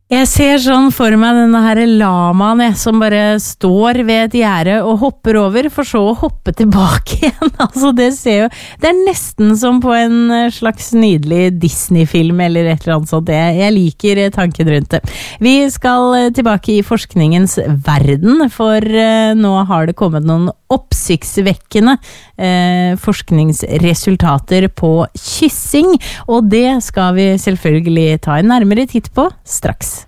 Jeg ser sånn for meg denne her lamaen som bare står ved et gjerde og hopper over, for så å hoppe tilbake igjen. Altså det er nesten som på en slags nydelig Disney-film eller et eller annet sånt. Jeg liker tanken rundt det. Vi skal tilbake i forskningens verden, for nå har det kommet noen oppsiktsvekkende forskningsresultater på kyssing, og det skal vi selvfølgelig ta en nærmere titt på straks.